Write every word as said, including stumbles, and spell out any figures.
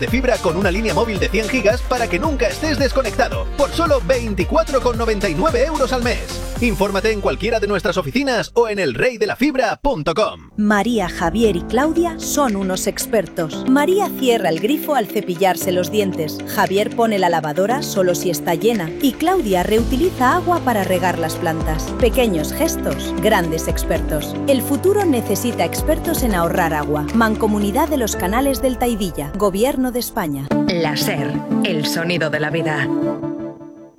de fibra con una línea móvil de cien gigas para que nunca estés desconectado, por solo veinticuatro con noventa y nueve euros al mes. Infórmate en cualquiera de nuestras oficinas o en el rey de la fibra punto com. María, Javier y Claudia son unos expertos. María cierra el grifo al cepillarse los dientes. Javier pone la lavadora solo si está llena. Y Claudia reutiliza agua para regar las plantas. Pequeños gestos, grandes expertos. El futuro necesita expertos en ahorrar agua. Mancomunidad de los Canales del Taidilla. Gobierno de España. La SER, el sonido de la vida.